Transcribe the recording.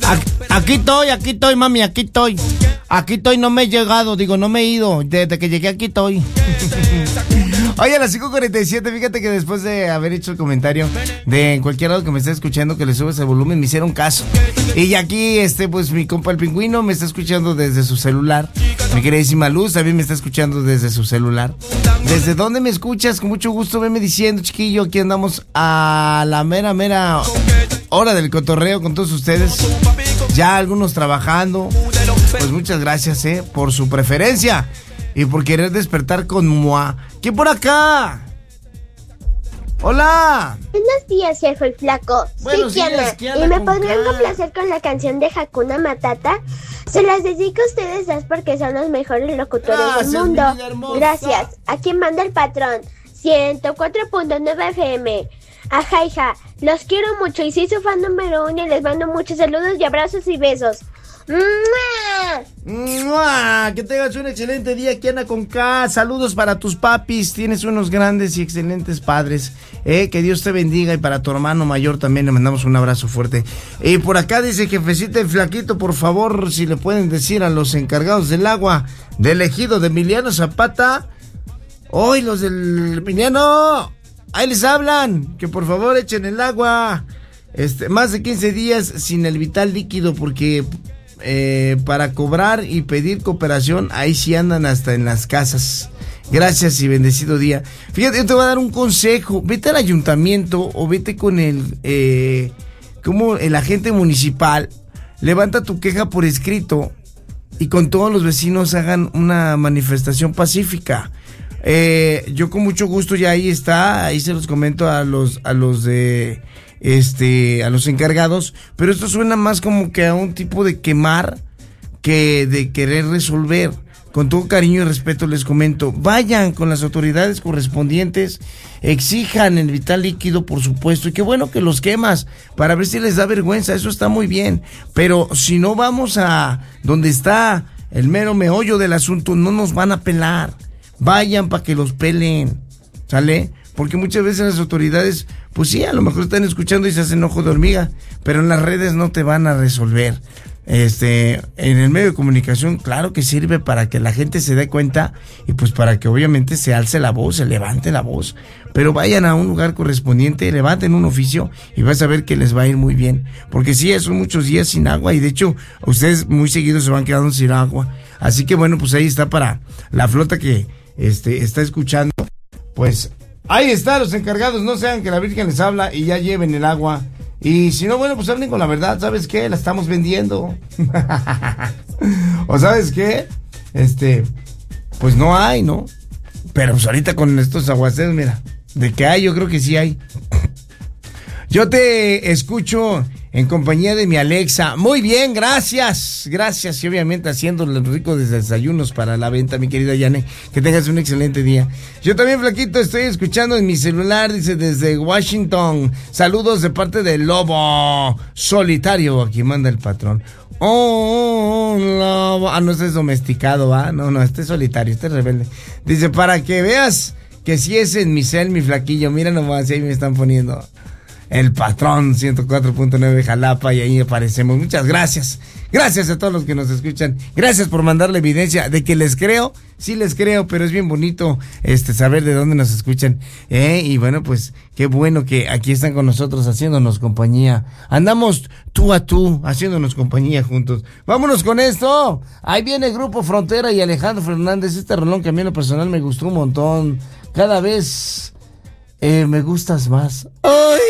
Aquí estoy, mami, aquí estoy. Aquí estoy, no me he llegado, no me he ido. Desde que llegué aquí estoy. Oye, a las 5:47, fíjate que después de haber hecho el comentario de en cualquier lado que me esté escuchando que le subes el volumen, me hicieron caso. Y aquí, pues mi compa el Pingüino me está escuchando desde su celular. Mi queridísima Luz también me está escuchando desde su celular. ¿Desde dónde me escuchas? Con mucho gusto, veme diciendo, chiquillo. Aquí andamos a la mera hora del cotorreo con todos ustedes. Ya algunos trabajando. Pues muchas gracias, por su preferencia y por querer despertar con Mua. ¿Quién por acá? Hola. Buenos días, jefe y flaco. Buenos Soy días, Kiana. Y me podrían complacer con la canción de Hakuna Matata. Se las dedico a ustedes dos porque son los mejores locutores del mundo. Gracias. Aquí manda el patrón. 104.9 FM. Ajá, hija. Los quiero mucho y soy su fan número 1 y les mando muchos saludos y abrazos y besos. ¡Mua! Que tengas un excelente día, Kiana con K. Saludos para tus papis. Tienes unos grandes y excelentes padres. Que Dios te bendiga. Y para tu hermano mayor también le mandamos un abrazo fuerte. Y por acá dice jefecita el flaquito, por favor, si le pueden decir a los encargados del agua del ejido de Emiliano Zapata. Hoy los del Emiliano, ahí les hablan, que por favor echen el agua. Más de 15 días sin el vital líquido porque para cobrar y pedir cooperación, ahí sí andan hasta en las casas. Gracias y bendecido día. Fíjate, yo te voy a dar un consejo. Vete al ayuntamiento o vete con el agente municipal. Levanta tu queja por escrito y con todos los vecinos hagan una manifestación pacífica. Yo con mucho gusto ya ahí se los comento a los encargados, pero esto suena más como que a un tipo de quemar que de querer resolver. Con todo cariño y respeto les comento, vayan con las autoridades correspondientes, exijan el vital líquido, por supuesto, y qué bueno que los quemas, para ver si les da vergüenza, eso está muy bien, pero si no vamos a donde está el mero meollo del asunto, no nos van a pelar. Vayan para que los pelen, ¿sale? Porque muchas veces las autoridades, pues sí, a lo mejor están escuchando y se hacen ojo de hormiga, pero en las redes no te van a resolver. En el medio de comunicación, claro que sirve para que la gente se dé cuenta y pues para que obviamente se alce la voz, se levante la voz. Pero vayan a un lugar correspondiente, levanten un oficio y vas a ver que les va a ir muy bien. Porque sí, son muchos días sin agua y de hecho ustedes muy seguidos se van quedando sin agua. Así que bueno, pues ahí está para la flota que está escuchando. Pues ahí está, los encargados, no sean que la Virgen les habla y ya lleven el agua. Y si no, bueno, pues hablen con la verdad, ¿sabes qué? La estamos vendiendo. ¿O sabes qué? Pues no hay, ¿no? Pero pues ahorita con estos aguaceros, mira, de que hay, yo creo que sí hay. Yo te escucho en compañía de mi Alexa. Muy bien, gracias. Gracias y obviamente haciendo los ricos desayunos para la venta, mi querida Yane. Que tengas un excelente día. Yo también, flaquito, estoy escuchando en mi celular, dice desde Washington. Saludos de parte del Lobo Solitario. Aquí manda el patrón. Oh, Lobo. Ah, no, este es domesticado, ¿va? No, este es solitario, este es rebelde. Dice, para que veas que sí es en mi cel, mi flaquillo. Mira nomás, ahí me están poniendo el patrón 104.9 Jalapa y ahí aparecemos. Muchas gracias. Gracias a todos los que nos escuchan. Gracias por mandarle evidencia de que les creo. Sí les creo, pero es bien bonito saber de dónde nos escuchan. Y bueno, pues qué bueno que aquí están con nosotros haciéndonos compañía. Andamos tú a tú haciéndonos compañía juntos. Vámonos con esto. Ahí viene Grupo Frontera y Alejandro Fernández. Este rolón que a mí en lo personal me gustó un montón. Cada vez me gustas más. ¡Ay!